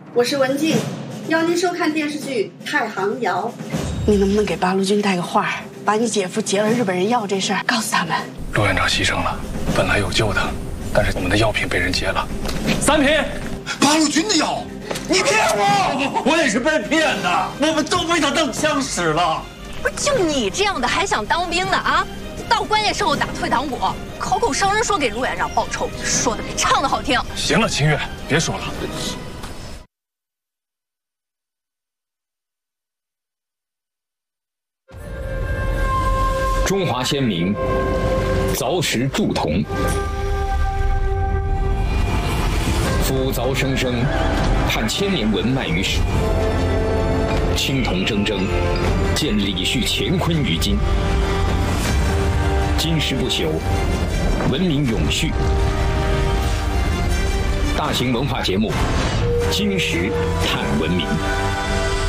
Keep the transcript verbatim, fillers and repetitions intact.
我是文静，邀您收看电视剧《太行谣》。你能不能给八路军带个话，把你姐夫劫了日本人药这事儿告诉他们？ 陆院长牺牲了，本来有救的，但是我们的药品被人劫了。三品， 八路军的药，你骗我！ 我也是被骗的，我们都被他当枪使了。 不是就你这样的还想当兵的啊？到关键时候打退堂鼓，口口声声说给陆院长报仇，说的比唱的好听。 行了，清月，别说了。 中华先民凿石铸铜，夫凿生生，探千年文脉于史。青铜铮铮，见李旭乾坤于今。金石不朽，文明永续。大型文化节目《金石探文》。